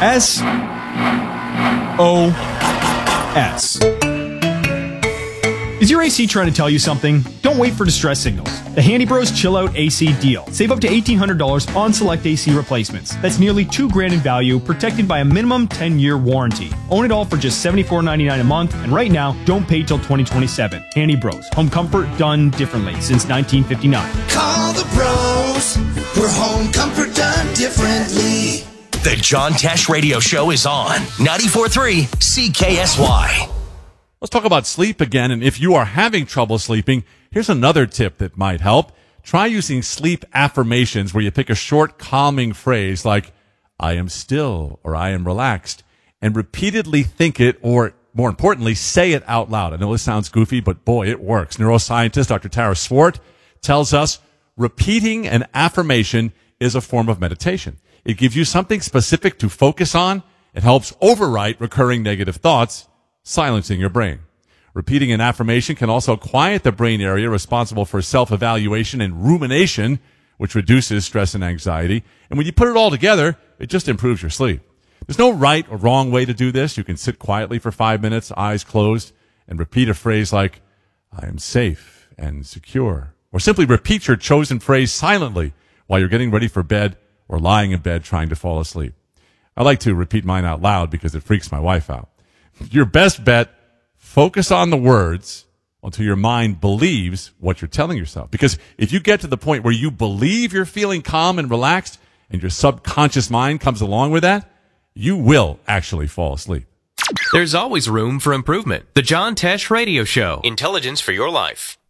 SOS. Is your AC trying to tell you something? Don't wait for distress signals. The Handy Bros Chill Out AC deal. Save up to $1,800 on select AC replacements. That's nearly $2,000 in value, protected by a minimum 10-year warranty. Own it all for just $74.99 a month, and right now, don't pay till 2027. Handy Bros. Home comfort done differently since 1959. Call the bros for home comfort done differently. The John Tesh Radio Show is on 94.3 CKSY. Let's talk about sleep again, and if you are having trouble sleeping, here's another tip that might help. Try using sleep affirmations where you pick a short, calming phrase like, I am still, or I am relaxed, and repeatedly think it, or more importantly, say it out loud. I know this sounds goofy, but boy, it works. Neuroscientist Dr. Tara Swart tells us repeating an affirmation is a form of meditation. It gives you something specific to focus on. It helps overwrite recurring negative thoughts, silencing your brain. Repeating an affirmation can also quiet the brain area responsible for self-evaluation and rumination, which reduces stress and anxiety. And when you put it all together, it just improves your sleep. There's no right or wrong way to do this. You can sit quietly for 5 minutes, eyes closed, and repeat a phrase like, I am safe and secure. Or simply repeat your chosen phrase silently while you're getting ready for bed or lying in bed trying to fall asleep. I like to repeat mine out loud because it freaks my wife out. Your best bet, focus on the words until your mind believes what you're telling yourself. Because if you get to the point where you believe you're feeling calm and relaxed and your subconscious mind comes along with that, you will actually fall asleep. There's always room for improvement. The John Tesh Radio Show. Intelligence for your life.